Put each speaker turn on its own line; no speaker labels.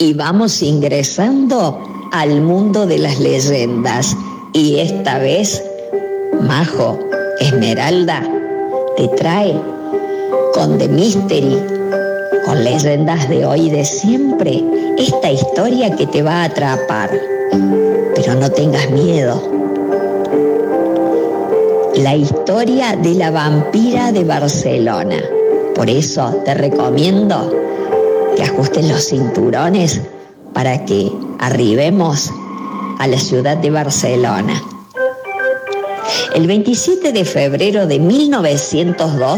y vamos ingresando al mundo de las leyendas. Y esta vez, Majo, Esmeralda, te trae con The Mystery, con leyendas de hoy y de siempre, esta historia que te va a atrapar. Pero no tengas miedo. La historia de la vampira de Barcelona. Por eso te recomiendo que ajustes los cinturones para que arribemos a la ciudad de Barcelona. El 27 de febrero de 1902